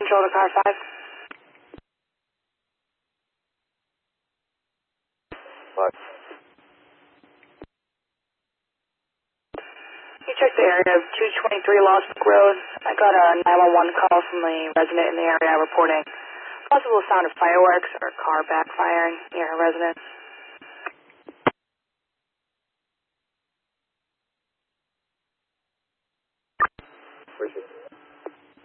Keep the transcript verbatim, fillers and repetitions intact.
Control to car five. What? You check the area of two twenty-three Lost Book Road. I got a nine one one call from the resident in the area reporting possible sound of fireworks or a car backfiring near her residence. Appreciate it.